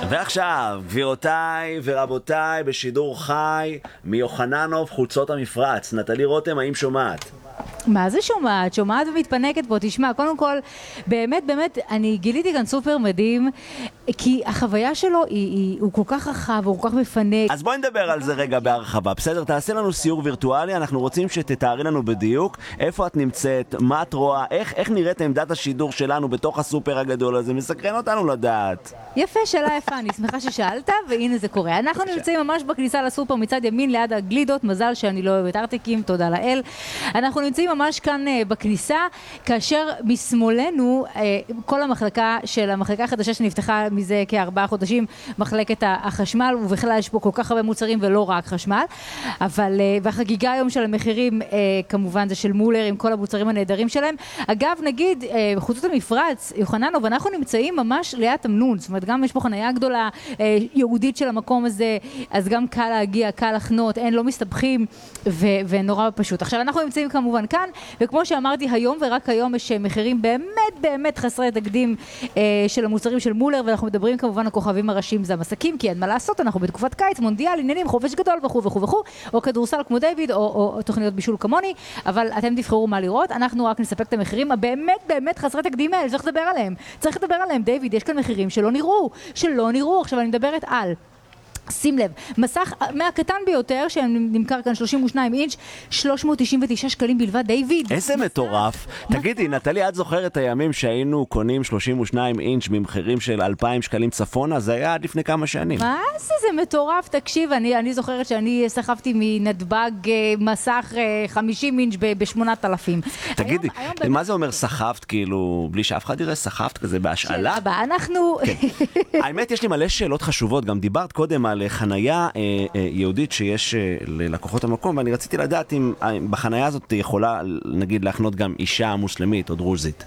ועכשיו, גבירותיי ורבותיי, בשידור חי מיוחננוב, חולצות המפרץ. נטלי רותם, האם שומעת? מה זה שומעת? שומעת ומתפנקת פה. תשמע, קודם כל, באמת, אני גיליתי כאן סופר מדהים, כי החוויה שלו הוא כל כך רחב, הוא כל כך מפנק. אז בואי נדבר על זה רגע בהרחבה. בסדר, תעשה לנו סיור וירטואלי, אנחנו רוצים שתתארי לנו בדיוק איפה את נמצאת, מה את רואה, איך נראית עמדת השידור שלנו בתוך הסופר הגדול הזה. מסקרן אותנו לדעת. יפה, שאלה יפה, אני שמחה ששאלת, והנה זה קורה. אנחנו נמצאים ממש בכניסה לסופר מצד ימין ליד הגלידות, מזל שאני לא אוהבת ארטיקים, תודה לאל. אנחנו נמצאים ממש כאן בכניסה, כאשר משמאלנו כל המחלקה החדשה שנפתחה מזה כ4 חודשים, מחלקת החשמל, ובכלל יש פה כל כך הרבה מוצרים ולא רק חשמל, אבל, והחגיגה היום של המחירים כמובן זה של מולר עם כל המוצרים הנהדרים שלהם. אגב, נגיד, חוצות המפרץ, יוחננוב, אנחנו נמצאים ממש ליד תמנון, זאת אומרת, גם יש פה חניה גדולה, יהודית של המקום הזה, אז גם קל להגיע, קל לחנות, אין, לא מסתבכים, ונורא פשוט. עכשיו, אנחנו נמצאים כמובן כאן, וכמו שאמרתי, היום ורק היום יש מחירים באמת חסרי תקדים של המוצרים של מולר, ואנחנו מדברים כמובן על הכוכבים הראשיים, זה המסקים, כי אין מה לעשות, אנחנו בתקופת קיץ, מונדיאל, עניינים, חופש גדול וכו', או כדורסל כמו דיוויד, או תוכניות בישול כמוני, אבל אתם תבחרו מה לראות, אנחנו רק נספק את המחירים הבאמת חסרי תקדים האלה, צריך לדבר עליהם, דיוויד, יש כאן מחירים שלא נראו, עכשיו אני מדברת על שים לב, מסך מהקטן ביותר שנמכר כאן 32 אינץ' 399 שקלים בלבד, דיוויד. איזה מטורף. תגידי, נטלי, את זוכרת את הימים שהיינו קונים 32 אינץ' במחירים של 2,000 שקלים צפונה? זה היה עד לפני כמה שנים. מה זה מטורף? תקשיב, אני זוכרת שאני סחבתי מנתב"ג מסך 50 אינץ' ב-8,000. תגידי, מה זה אומר סחבת, כאילו, בלי שאף אחד יראה, סחבת כזה בהשאלה? אנחנו... האמת, יש לי מלא שאלות חשובות, גם דיברת קודם על חנייה יהודית שיש ללקוחות המקום, ואני רציתי לדעת אם בחנייה הזאת יכולה, נגיד, להחנות גם אישה מוסלמית או דרוזית.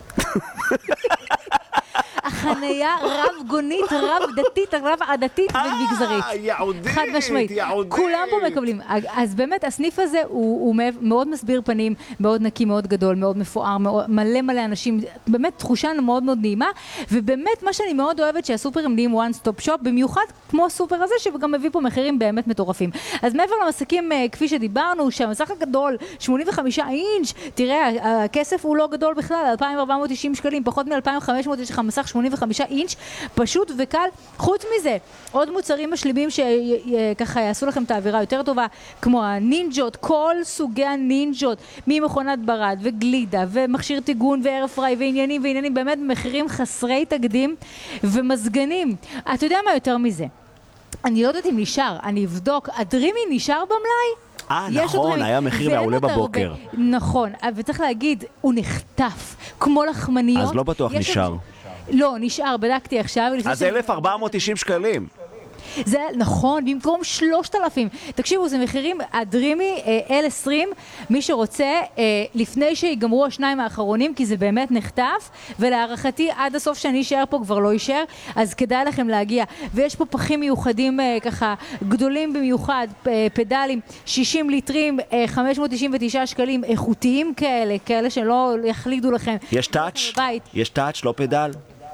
החנייה רב גונית, רב דתית, רב עדתית ומגזרית. יהודית, חד משמעית. כולם פה מקבלים. אז באמת הסניף הזה הוא מאוד מסביר פנים, מאוד נקי, מאוד גדול, מאוד מפואר, מלא אנשים, באמת תחושה מאוד נעימה, ובאמת מה שאני מאוד אוהבת שהסופרים נהיים one stop shop, במיוחד כמו הסופר הזה שגם מביא פה מחירים באמת מטורפים. אז מעבר למסקים כפי שדיברנו, שהמסך הגדול 85 אינץ', תראה, הכסף הוא לא גדול בכלל, 2,490 שקלים, פחות מ-2,500 יש לך מסך 85 אינץ', פשוט וקל. חוץ מזה, עוד מוצרים משלימים שככה יעשו לכם את האווירה יותר טובה, כמו הנינג'ות, כל סוגי הנינג'ות, ממכונת ברד וגלידה ומכשיר טיגון ואיירפריי ועניינים, באמת מחירים חסרי תקדים ומזגנים. אתה יודע מה יותר מזה? אני לא יודעת אם נשאר, אני אבדוק, הדרימי נשאר במלאי? נכון, היה מחיר מעולה בבוקר. נכון, וצריך להגיד, הוא נחטף, כמו לחמניות. אז לא בטוח נשאר. לא, נשאר, בדקתי עכשיו. אז 1,490 שקלים. זה נכון, במקום 3,000. תקשיבו, זה מחירים, הדרימי L20, מי שרוצה, לפני שיגמרו השניים האחרונים, כי זה באמת נחטף, ולהערכתי עד הסוף שאני אשאר פה כבר לא יישאר, אז כדאי לכם להגיע. ויש פה פחים מיוחדים ככה, גדולים במיוחד, פדלים, 60 ליטרים, 599 שקלים, איכותיים כאלה שלא יחלידו לכם. יש טאץ'? יש טאץ', לא פדל?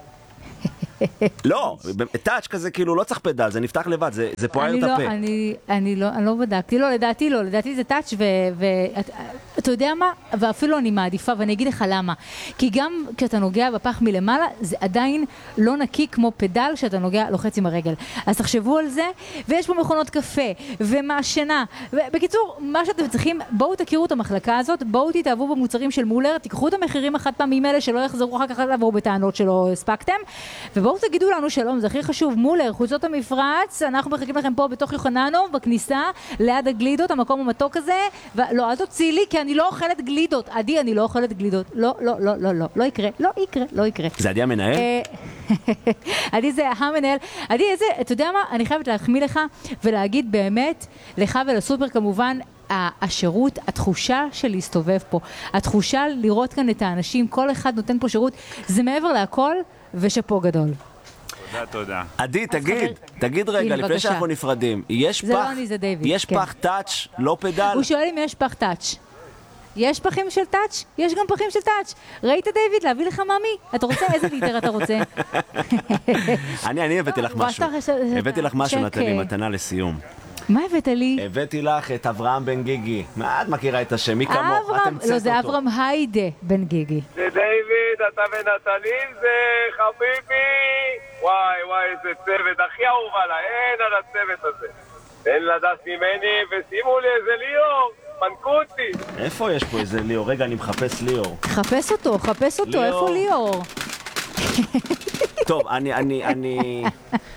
לא, טאץ' כזה כאילו לא צריך פדל, זה נפתח לבד, זה פועל את הפה. אני לא בדקתי, לדעתי זה טאץ' ואתה יודע מה? ואפילו אני מעדיפה, ואני אגיד לך למה. כי גם כשאתה נוגע בפח מלמעלה, זה עדיין לא נקי כמו פדל כשאתה נוגע לוחץ עם הרגל. אז תחשבו על זה, ויש פה מכונות קפה ומעשנה. בקיצור, מה שאתם צריכים, בואו תכירו את המחלקה הזאת, בואו תתאהבו במוצרים של מולר, תיקחו את המחירים החד פעמים האלה שלא יחזרו אחר כך לעבור בטענות שלא הספקתם, ובואו תגידו לנו שלום, זה הכי חשוב, מולר, חוצות המפרץ, אנחנו מחכים לכם פה בתוך יוחננוב, בכניסה, ליד הגלידות, המקום המתוק הזה, ולא, אל תוציא לי, כי אני לא אוכלת גלידות. עדי, אני לא אוכלת גלידות. לא יקרה. זה עדי המנהל? עדי זה המנהל. עדי, אתה יודע מה? אני חייבת להחמיא לך ולהגיד באמת, לך ולסופר כמובן, השירות, התחושה של להסתובב פה, התחושה לראות כאן את האנשים, כל אחד נותן פה שירות, זה מעבר להכל ושפה גדול. תודה. עדי, תגיד רגע, לפני שאנחנו נפרדים, יש פח טאץ', לא פדל? הוא שואל אם יש פח טאץ'. יש פחים של טאץ'? יש גם פחים של טאץ'. ראית דיוויד? להביא לך מאמי? אתה רוצה? איזה ליטר אתה רוצה? אני הבאתי לך משהו. הבאתי לך משהו, נתן לי מתנה לסיום. מה הבאת לי? הבאתי לך את אברהם בן גיגי. מה את מכירה את השם? מי כמוך? את המצאת אותו. לא, זה אברהם היידה בן גיגי. זה דיוויד, אתה ונתנים, זה חביבי. וואי, איזה צוות, הכי אהוב עליי, אין על הצוות הזה. אין לדעת ממני, ושימו לי איזה ליאור, מנקו אותי. איפה יש פה איזה ליאור? רגע, אני מחפש ליאור. חפש אותו, איפה ליאור? טוב, אני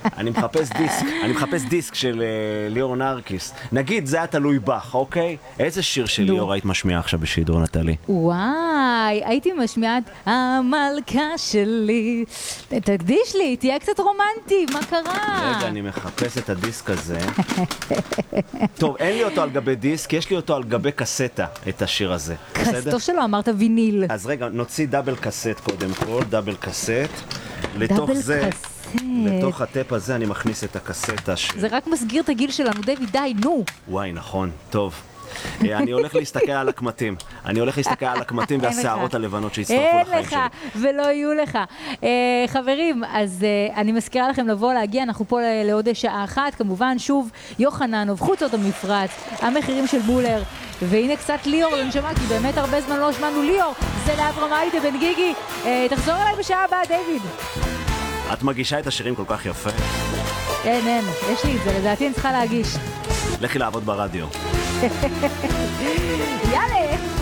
מחפש דיסק של ליאור נרקיס. נגיד, זה היה תלוי בך, אוקיי? איזה שיר של ליאור היית משמיעה עכשיו בשידור, נטלי? וואי, הייתי משמיעת המלכה שלי. תקדיש לי, תהיה קצת רומנטי, מה קרה? רגע, אני מחפש את הדיסק הזה. טוב, אין לי אותו על גבי דיסק, יש לי אותו על גבי קסטה, את השיר הזה. קסטו שלו, אמרת ויניל. אז רגע, נוציא דאבל קסט קודם כל, דאבל קסט. לתוך זה, לתוך הטפ הזה אני מכניס את הקסטה זה רק מסגיר את הגיל שלנו, דיוויד, די, נו. וואי, נכון, טוב. אני הולך להסתכל על הקמטים. והשערות הלבנות שהצטרפו לחיים שלי. אין לך, ולא יהיו לך. חברים, אז אני מזכירה לכם להגיע, אנחנו פה לעוד שעה אחת, כמובן, שוב, יוחננוב, חוצות המפרץ, המחירים של מולר, והנה קצת ליאור, לנשמה, כי באמת הרבה זמן לא שמענו ליאור, זה לאברהם היידה בן גיגי. תחזור אליי בשעה הבאה, דיוויד. את מגישה את השירים כל כך יפה. אין, יש לי את זה, לדעתי אני צריכה להגיש. לכי לעבוד ברדיו. יאללה!